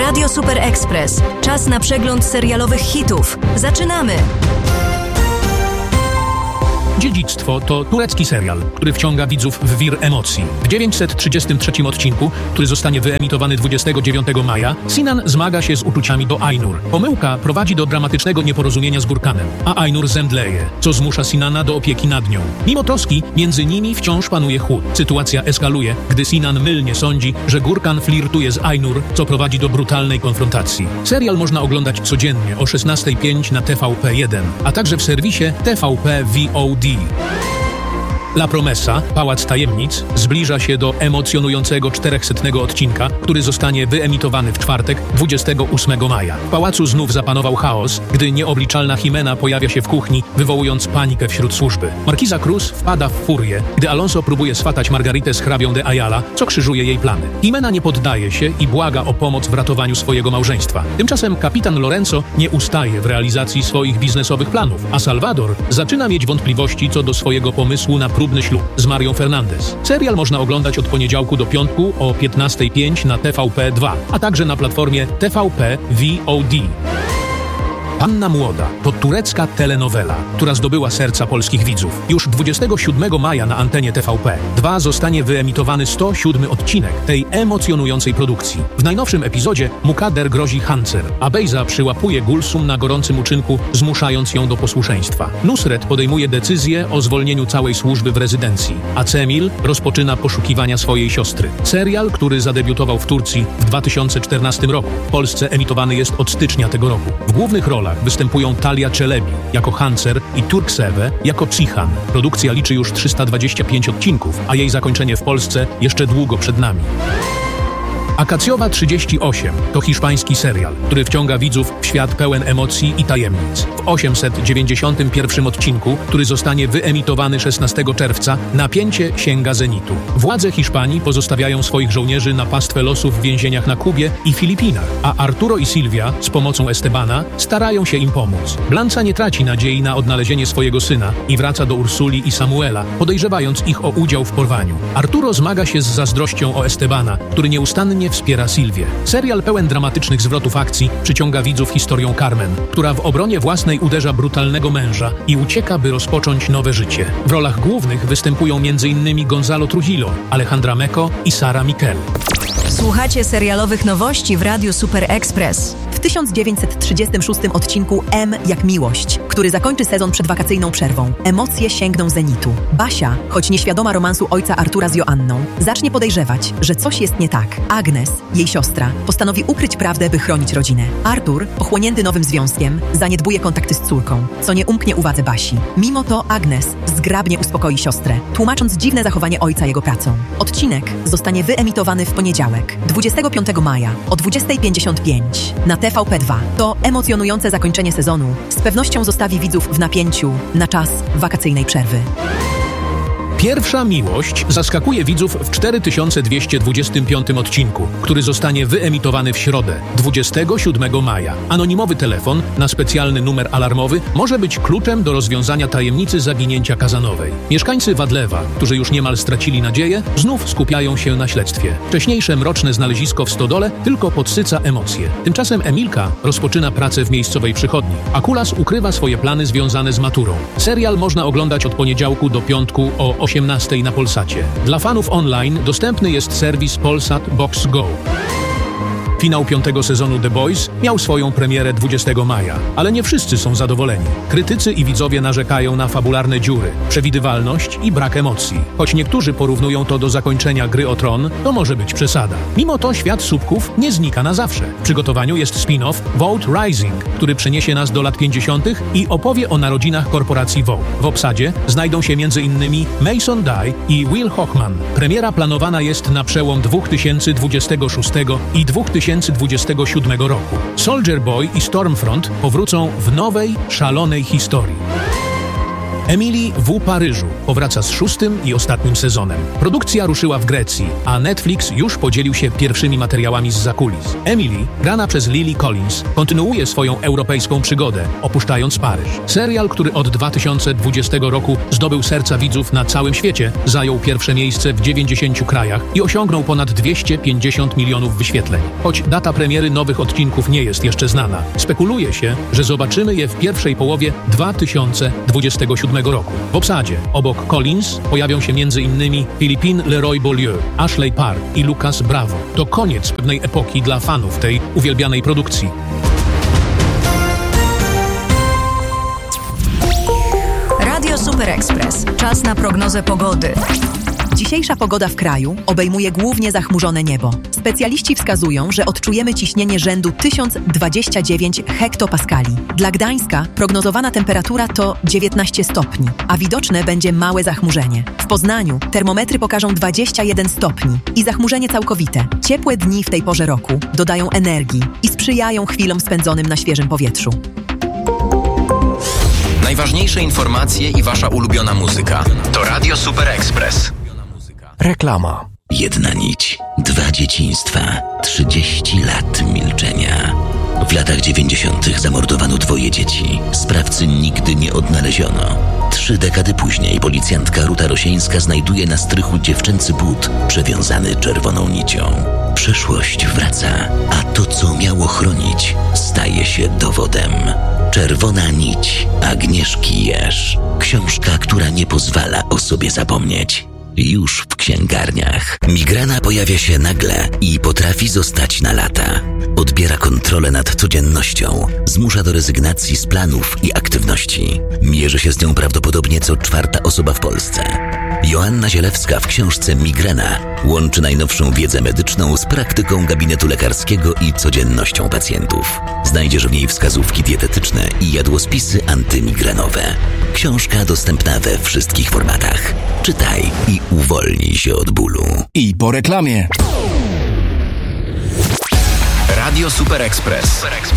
Radio Super Express. Czas na przegląd serialowych hitów. Zaczynamy! Dziedzictwo to turecki serial, który wciąga widzów w wir emocji. W 933 odcinku, który zostanie wyemitowany 29 maja, Sinan zmaga się z uczuciami do Aynur. Pomyłka prowadzi do dramatycznego nieporozumienia z Gurkanem, a Aynur zemdleje, co zmusza Sinana do opieki nad nią. Mimo troski, między nimi wciąż panuje chłód. Sytuacja eskaluje, gdy Sinan mylnie sądzi, że Gurkan flirtuje z Aynur, co prowadzi do brutalnej konfrontacji. Serial można oglądać codziennie o 16:05 na TVP1, a także w serwisie TVP VOD. La Promesa, Pałac Tajemnic, zbliża się do emocjonującego 400. odcinka, który zostanie wyemitowany w czwartek, 28 maja. W pałacu znów zapanował chaos, gdy nieobliczalna Jimena pojawia się w kuchni, wywołując panikę wśród służby. Markiza Cruz wpada w furię, gdy Alonso próbuje swatać Margaritę z hrabią de Ayala, co krzyżuje jej plany. Jimena nie poddaje się i błaga o pomoc w ratowaniu swojego małżeństwa. Tymczasem kapitan Lorenzo nie ustaje w realizacji swoich biznesowych planów, a Salvador zaczyna mieć wątpliwości co do swojego pomysłu na próbny ślub z Marią Fernandez. Serial można oglądać od poniedziałku do piątku o 15:05 na TVP2, a także na platformie TVP VOD. Panna Młoda to turecka telenowela, która zdobyła serca polskich widzów. Już 27 maja na antenie TVP2 zostanie wyemitowany 107 odcinek tej emocjonującej produkcji. W najnowszym epizodzie Mukader grozi Hancer, a Bejza przyłapuje Gulsum na gorącym uczynku, zmuszając ją do posłuszeństwa. Nusret podejmuje decyzję o zwolnieniu całej służby w rezydencji, a Cemil rozpoczyna poszukiwania swojej siostry. Serial, który zadebiutował w Turcji w 2014 roku, w Polsce emitowany jest od stycznia tego roku. W głównych rolach występują Talia Çelebi jako Hancer i Turkseve jako Cihan. Produkcja liczy już 325 odcinków, a jej zakończenie w Polsce jeszcze długo przed nami. Akacjowa 38 to hiszpański serial, który wciąga widzów w świat pełen emocji i tajemnic. W 891 odcinku, który zostanie wyemitowany 16 czerwca, napięcie sięga zenitu. Władze Hiszpanii pozostawiają swoich żołnierzy na pastwę losów w więzieniach na Kubie i Filipinach, a Arturo i Silvia z pomocą Estebana starają się im pomóc. Blanca nie traci nadziei na odnalezienie swojego syna i wraca do Ursuli i Samuela, podejrzewając ich o udział w porwaniu. Arturo zmaga się z zazdrością o Estebana, który nieustannie wspiera Silvię. Serial pełen dramatycznych zwrotów akcji przyciąga widzów historią Carmen, która w obronie własnej uderza brutalnego męża i ucieka, by rozpocząć nowe życie. W rolach głównych występują m.in. Gonzalo Trujillo, Alejandra Meko i Sara Miquel. Słuchacie serialowych nowości w Radiu Super Express. W 1936 odcinku M jak miłość, który zakończy sezon przed wakacyjną przerwą. Emocje sięgną zenitu. Basia, choć nieświadoma romansu ojca Artura z Joanną, zacznie podejrzewać, że coś jest nie tak. Agnes, jej siostra, postanowi ukryć prawdę, by chronić rodzinę. Artur, pochłonięty nowym związkiem, zaniedbuje kontakty z córką, co nie umknie uwadze Basi. Mimo to Agnes zgrabnie uspokoi siostrę, tłumacząc dziwne zachowanie ojca jego pracą. Odcinek zostanie wyemitowany w poniedziałek, 25 maja o 20:55 na TVP2. To emocjonujące zakończenie sezonu z pewnością zostawi widzów w napięciu na czas wakacyjnej przerwy. Pierwsza miłość zaskakuje widzów w 4225 odcinku, który zostanie wyemitowany w środę, 27 maja. Anonimowy telefon na specjalny numer alarmowy może być kluczem do rozwiązania tajemnicy zaginięcia Kazanowej. Mieszkańcy Wadlewa, którzy już niemal stracili nadzieję, znów skupiają się na śledztwie. Wcześniejsze mroczne znalezisko w stodole tylko podsyca emocje. Tymczasem Emilka rozpoczyna pracę w miejscowej przychodni, a Kulas ukrywa swoje plany związane z maturą. Serial można oglądać od poniedziałku do piątku o 18 na Polsacie. Dla fanów online dostępny jest serwis Polsat Box Go. Finał 5. sezonu The Boys miał swoją premierę 20 maja, ale nie wszyscy są zadowoleni. Krytycy i widzowie narzekają na fabularne dziury, przewidywalność i brak emocji. Choć niektórzy porównują to do zakończenia Gry o Tron, to może być przesada. Mimo to świat słupków nie znika na zawsze. W przygotowaniu jest spin-off Vogue Rising, który przeniesie nas do lat 50. i opowie o narodzinach korporacji Vogue. W obsadzie znajdą się m.in. Mason Dye i Will Hochman. Premiera planowana jest na przełom 2026 i 2027 roku. Soldier Boy i Stormfront powrócą w nowej, szalonej historii. Emily w Paryżu powraca z 6. i ostatnim sezonem. Produkcja ruszyła w Grecji, a Netflix już podzielił się pierwszymi materiałami z zakulis. Emily, grana przez Lily Collins, kontynuuje swoją europejską przygodę, opuszczając Paryż. Serial, który od 2020 roku zdobył serca widzów na całym świecie, zajął pierwsze miejsce w 90 krajach i osiągnął ponad 250 milionów wyświetleń. Choć data premiery nowych odcinków nie jest jeszcze znana, spekuluje się, że zobaczymy je w pierwszej połowie 2027 roku. W obsadzie obok Collins pojawią się m.in. Philippine Leroy-Beaulieu, Ashley Park i Lucas Bravo. To koniec pewnej epoki dla fanów tej uwielbianej produkcji. Radio Super Express. Czas na prognozę pogody. Dzisiejsza pogoda w kraju obejmuje głównie zachmurzone niebo. Specjaliści wskazują, że odczujemy ciśnienie rzędu 1029 hektopaskali. Dla Gdańska prognozowana temperatura to 19 stopni, a widoczne będzie małe zachmurzenie. W Poznaniu termometry pokażą 21 stopni i zachmurzenie całkowite. Ciepłe dni w tej porze roku dodają energii i sprzyjają chwilom spędzonym na świeżym powietrzu. Najważniejsze informacje i wasza ulubiona muzyka to Radio Super Express. Reklama. Jedna nić, 2 dzieciństwa, 30 lat milczenia. W latach 90. zamordowano 2 dzieci. Sprawcy nigdy nie odnaleziono. 3 dekady później policjantka Ruta Rosieńska znajduje na strychu dziewczęcy but przewiązany czerwoną nicią. Przeszłość wraca, a to, co miało chronić, staje się dowodem. Czerwona nić Agnieszki Jerz. Książka, która nie pozwala o sobie zapomnieć. Już w księgarniach. Migrena pojawia się nagle i potrafi zostać na lata. Odbiera kontrolę nad codziennością, zmusza do rezygnacji z planów i aktywności. Mierzy się z nią prawdopodobnie co 4. osoba w Polsce. Joanna Zielewska w książce Migrena łączy najnowszą wiedzę medyczną z praktyką gabinetu lekarskiego i codziennością pacjentów. Znajdziesz w niej wskazówki dietetyczne i jadłospisy antymigrenowe. Książka dostępna we wszystkich formatach. Czytaj i uwolnij się od bólu. I po reklamie. Radio Super Express.